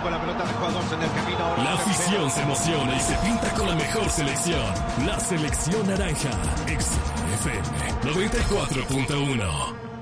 con la pelota de jugadores en el camino. Ahora La afición se emociona y se pinta con la mejor selección. La selección naranja. XFM 94.1.